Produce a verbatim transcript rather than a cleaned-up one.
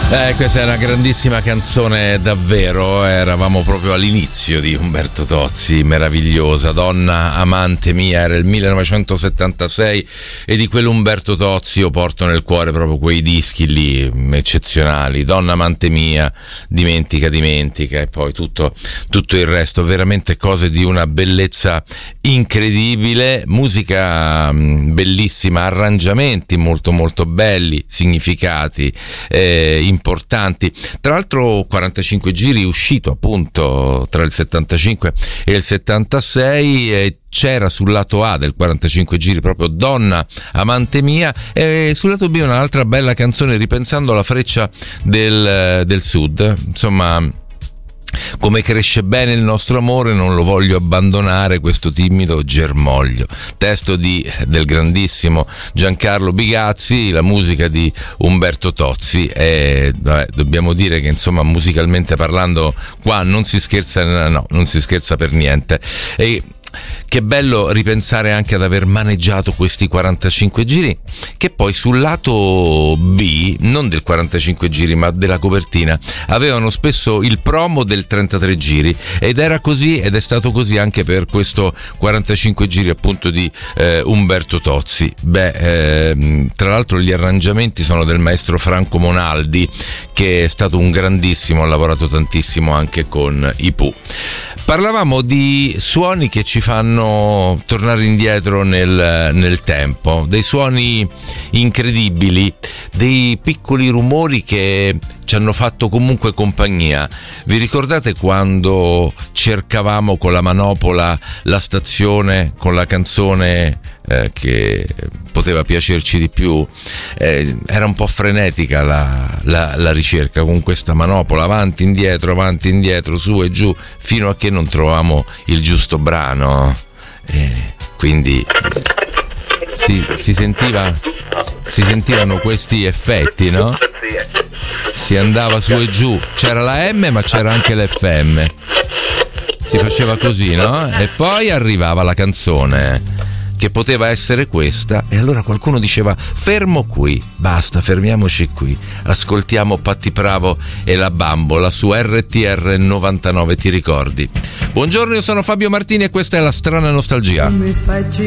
Eh, questa è una grandissima canzone davvero, eravamo proprio all'inizio di Umberto Tozzi, meravigliosa, Donna amante mia, era il millenovecentosettantasei e di quell'Umberto Tozzi io porto nel cuore proprio quei dischi lì eccezionali, Donna amante mia, Dimentica dimentica e poi tutto, tutto il resto, veramente cose di una bellezza incredibile, musica bellissima, arrangiamenti molto molto belli, significati eh, importanti. Tra l'altro quarantacinque giri uscito appunto tra il settantacinque e il settantasei e c'era sul lato A del quarantacinque giri proprio Donna amante mia e sul lato B un'altra bella canzone ripensando alla freccia del, del sud, insomma come cresce bene il nostro amore, non lo voglio abbandonare questo timido germoglio, testo di, del grandissimo Giancarlo Bigazzi, la musica di Umberto Tozzi e vabbè, dobbiamo dire che insomma musicalmente parlando qua non si scherza, no, non si scherza per niente. E che bello ripensare anche ad aver maneggiato questi quarantacinque giri che poi sul lato B, non del quarantacinque giri ma della copertina, avevano spesso il promo del trentatré giri ed era così ed è stato così anche per questo quarantacinque giri appunto di eh, Umberto Tozzi. Beh, eh, tra l'altro gli arrangiamenti sono del maestro Franco Monaldi che è stato un grandissimo, ha lavorato tantissimo anche con i Pooh. Parlavamo di suoni che ci fanno tornare indietro nel, nel tempo, dei suoni incredibili, dei piccoli rumori che ci hanno fatto comunque compagnia. Vi ricordate quando cercavamo con la manopola la stazione con la canzone eh, che poteva piacerci di più? Eh, era un po' frenetica la, la, la ricerca con questa manopola, avanti, indietro, avanti, indietro, su e giù, fino a che non trovavamo il giusto brano. Eh, quindi si, si sentiva si sentivano questi effetti, no? Si andava su e giù, c'era la M ma c'era anche l'F M, si faceva così, no? E poi arrivava la canzone che poteva essere questa e allora qualcuno diceva fermo qui, basta, fermiamoci qui, ascoltiamo Patti Bravo e la Bambola su R T R novantanove, ti ricordi? Buongiorno, io sono Fabio Martini e questa è La Strana Nostalgia.